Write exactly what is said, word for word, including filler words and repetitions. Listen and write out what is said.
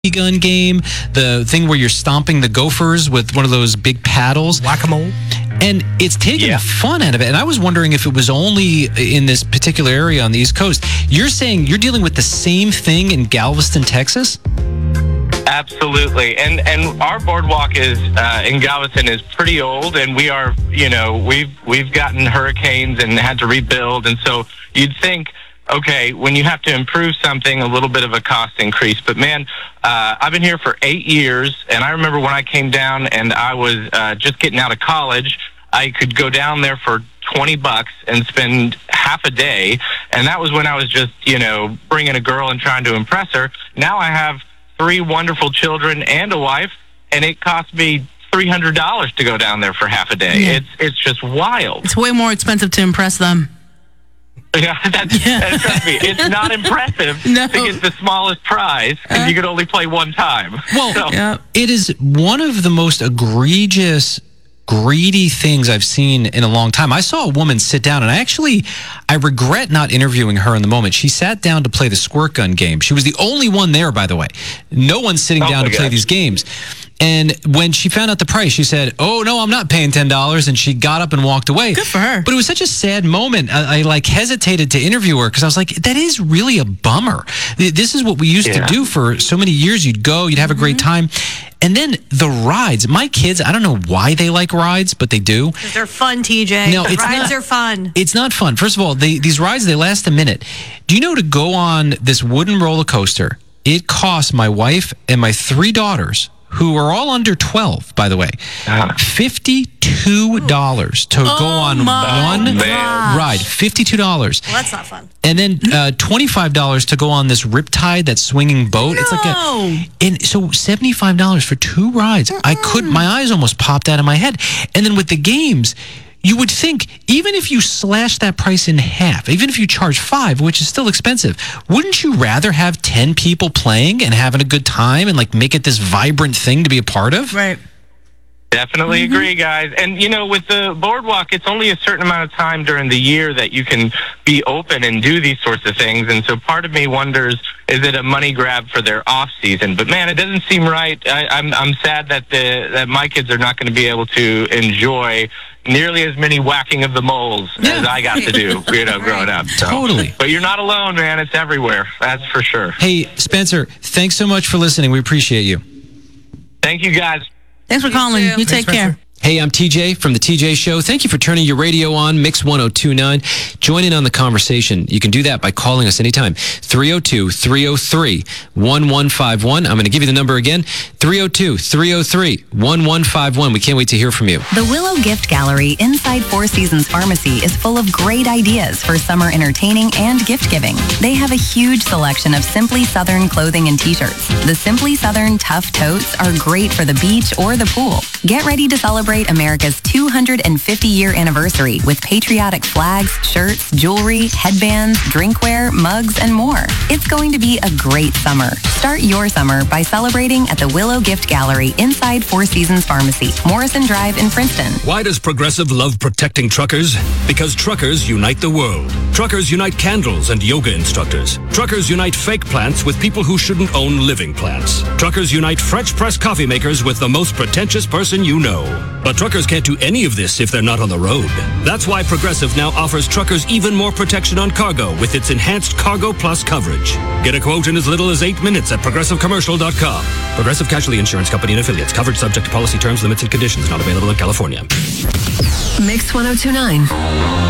gun game, the thing where you're stomping the gophers with one of those big paddles. Whack-a-mole. And it's taken Yeah. the fun out of it. And I was wondering if it was only in this particular area on the East Coast. You're saying you're dealing with the same thing in Galveston, Texas? Absolutely, and and our boardwalk is uh, in Galveston is pretty old, and we are, you know, we've we've gotten hurricanes and had to rebuild, and so you'd think, okay, when you have to improve something, a little bit of a cost increase. But man, uh, I've been here for eight years, and I remember when I came down and I was uh, just getting out of college, I could go down there for twenty bucks and spend half a day, and that was when I was just, you know, bringing a girl and trying to impress her. Now I have three wonderful children and a wife, and it cost me three hundred dollars to go down there for half a day. Yeah. It's it's just wild. It's way more expensive to impress them. Yeah, that's, Yeah. that's, trust me, it's not impressive No. to get the smallest prize because Uh, you could only play one time. Well, So- Yeah. it is one of the most egregious, greedy things I've seen in a long time. I saw a woman sit down, and I actually, I regret not interviewing her in the moment. She sat down to play the squirt gun game. She was the only one there, by the way. No one's sitting Oh, down my to play gosh. these games. And when she found out the price, she said, "Oh, no, I'm not paying ten dollars." And she got up and walked away. Good for her. But it was such a sad moment. I, I like hesitated to interview her because I was like, that is really a bummer. Th- This is what we used Yeah. to do for so many years. You'd go, you'd have a great time. And then the rides. My kids, I don't know why they like rides, but they do. They're fun, T J. No, it's Rides not. are fun. It's not fun. First of all, they, these rides, they last a minute. Do you know to go on this wooden roller coaster, it costs my wife and my three daughters, who are all under twelve, by the way, Ah. fifty-two dollars to go on my one gosh. ride. fifty-two dollars. Well, that's not fun. And then uh, twenty-five dollars to go on this Riptide, that swinging boat. It's like No. a, and so seventy-five dollars for two rides. I couldn't, my eyes almost popped out of my head. And then with the games, you would think, even if you slash that price in half, even if you charge five, which is still expensive, wouldn't you rather have ten people playing and having a good time and like make it this vibrant thing to be a part of? Right. Definitely agree, guys. And, you know, with the boardwalk, it's only a certain amount of time during the year that you can be open and do these sorts of things. And so part of me wonders, is it a money grab for their off season? But, man, it doesn't seem right. I, I'm I'm sad that the that my kids are not going to be able to enjoy nearly as many whacking of the moles as I got to do, you know, growing up. So. Totally. But you're not alone, man. It's everywhere. That's for sure. Hey, Spencer, thanks so much for listening. We appreciate you. Thank you, guys. Thanks for calling. too. You take care. Hey, I'm T J from The T J Show. Thank you for turning your radio on, Mix one oh two point nine. Join in on the conversation. You can do that by calling us anytime. three oh two, three oh three, one one five one. I'm going to give you the number again. three oh two, three oh three, one one five one. We can't wait to hear from you. The Willow Gift Gallery inside Four Seasons Pharmacy is full of great ideas for summer entertaining and gift giving. They have a huge selection of Simply Southern clothing and t-shirts. The Simply Southern Tough Totes are great for the beach or the pool. Get ready to celebrate America's two hundred fifty year anniversary with patriotic flags, shirts, jewelry, headbands, drinkware, mugs, and more. It's going to be a great summer. Start your summer by celebrating at the Willow Gift Gallery inside Four Seasons Pharmacy, Morrison Drive in Princeton. Why does Progressive love protecting truckers? Because truckers unite the world. Truckers unite candles and yoga instructors. Truckers unite fake plants with people who shouldn't own living plants. Truckers unite French press coffee makers with the most pretentious person you know. But truckers can't do any of this if they're not on the road. That's why Progressive now offers truckers even more protection on cargo with its enhanced Cargo Plus coverage. Get a quote in as little as eight minutes at progressive commercial dot com. Progressive Casualty Insurance Company and Affiliates. Coverage subject to policy terms, limits, and conditions. Not available in California. Mix one oh two point nine.